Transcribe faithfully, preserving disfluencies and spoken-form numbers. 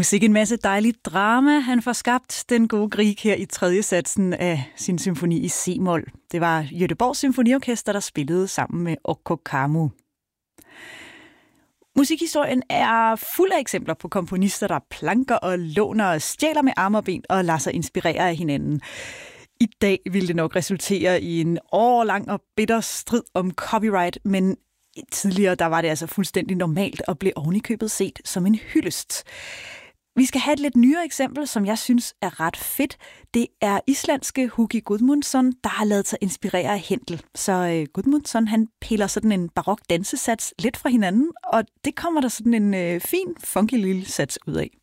Musik, en masse dejligt drama. Han får skabt den gode Grieg her i tredje satsen af sin symfoni i C-mol. Det var Göteborgs Symfoniorkester, der spillede sammen med Okko Kammu. Musikhistorien er fuld af eksempler på komponister, der planker og låner og stjæler med arme og ben og lader sig inspirere af hinanden. I dag vil det nok resultere i en årlang og bitter strid om copyright, men tidligere der var det altså fuldstændig normalt og blev ovenikøbet set som en hyldest. Vi skal have et lidt nyere eksempel, som jeg synes er ret fedt. Det er islandske Hugi Gudmundsson, der har ladet sig inspirere af Händel. Så uh, Gudmundsson, han piller sådan en barok dansesats lidt fra hinanden, og det kommer der sådan en uh, fin, funky lille sats ud af.